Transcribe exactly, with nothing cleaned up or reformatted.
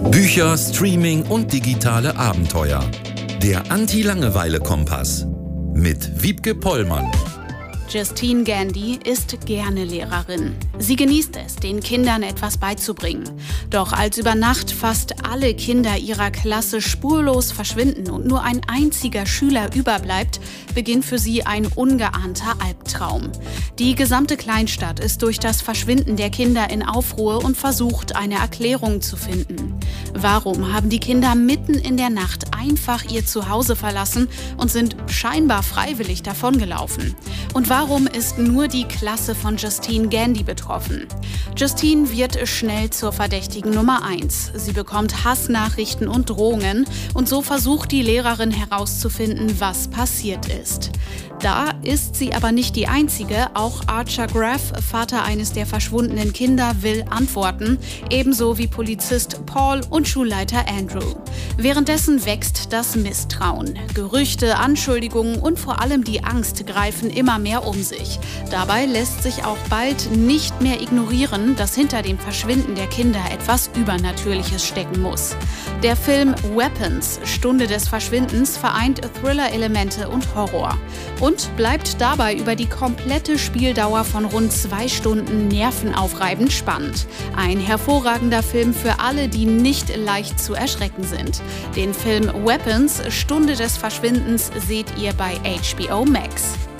Bücher, Streaming und digitale Abenteuer. Der Anti-Langeweile-Kompass mit Wiebke Pollmann. Justine Gandy ist gerne Lehrerin. Sie genießt es, den Kindern etwas beizubringen. Doch als über Nacht fast alle Kinder ihrer Klasse spurlos verschwinden und nur ein einziger Schüler überbleibt, beginnt für sie ein ungeahnter Albtraum. Die gesamte Kleinstadt ist durch das Verschwinden der Kinder in Aufruhr und versucht, eine Erklärung zu finden. Warum haben die Kinder mitten in der Nacht einfach ihr Zuhause verlassen und sind scheinbar freiwillig davongelaufen? Und warum ist nur die Klasse von Justine Gandy betroffen? Justine wird schnell zur Verdächtigen Nummer eins. Sie bekommt Hassnachrichten und Drohungen und so versucht die Lehrerin herauszufinden, was passiert ist. Da ist sie aber nicht die Einzige. Auch Archer Graff, Vater eines der verschwundenen Kinder, will antworten, ebenso wie Polizist Paul und Schulleiter Andrew. Währenddessen wächst das Misstrauen. Gerüchte, Anschuldigungen und vor allem die Angst greifen immer mehr um sich. Dabei lässt sich auch bald nicht mehr ignorieren, dass hinter dem Verschwinden der Kinder etwas Übernatürliches stecken muss. Der Film Weapons, Stunde des Verschwindens, vereint Thriller-Elemente und Horror. Und bleibt dabei über die komplette Spieldauer von rund zwei Stunden nervenaufreibend spannend. Ein hervorragender Film für alle, die nicht leicht zu erschrecken sind. Den Film Weapons, Stunde des Verschwindens, seht ihr bei H B O Max.